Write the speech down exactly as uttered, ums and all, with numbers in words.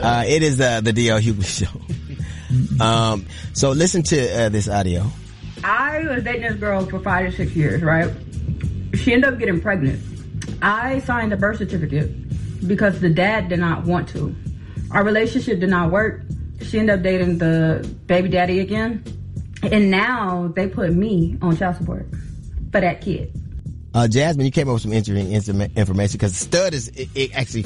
Uh, it is uh, the D L Hughley Show. Um, so listen to uh, this audio. I was dating this girl for five to six years, right? She ended up getting pregnant. I signed a birth certificate because the dad did not want to. Our relationship did not work. She ended up dating the baby daddy again. And now they put me on child support for that kid. Uh, Jasmine, you came up with some interesting information because Stud is it, it actually